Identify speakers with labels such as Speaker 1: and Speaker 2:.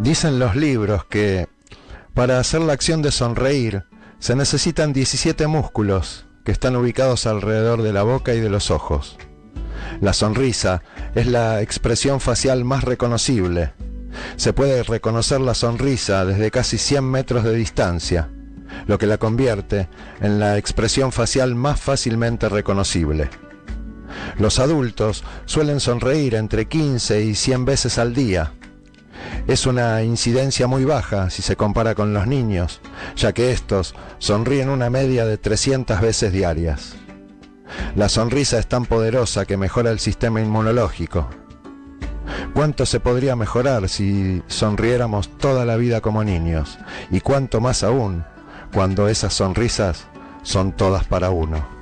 Speaker 1: Dicen los libros que para hacer la acción de sonreír se necesitan 17 músculos que están ubicados alrededor de la boca y de los ojos. La sonrisa es la expresión facial más reconocible. Se puede reconocer la sonrisa desde casi 100 metros de distancia, lo que la convierte en la expresión facial más fácilmente reconocible. Los adultos suelen sonreír entre 15 y 100 veces al día. Es una incidencia muy baja si se compara con los niños, ya que estos sonríen una media de 300 veces diarias. La sonrisa es tan poderosa que mejora el sistema inmunológico. ¿Cuánto se podría mejorar si sonriéramos toda la vida como niños? Y cuánto más aún cuando esas sonrisas son todas para uno.